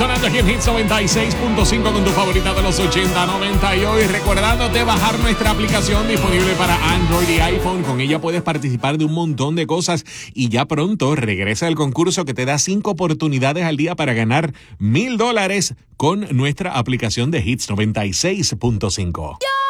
sonando aquí en Hits 96.5 con tu favorita de los 80, 90 y hoy. Recordándote bajar nuestra aplicación disponible para Android y iPhone. Con ella puedes participar de un montón de cosas. Y ya pronto regresa el concurso que te da 5 oportunidades al día para ganar $1,000 con nuestra aplicación de Hits 96.5.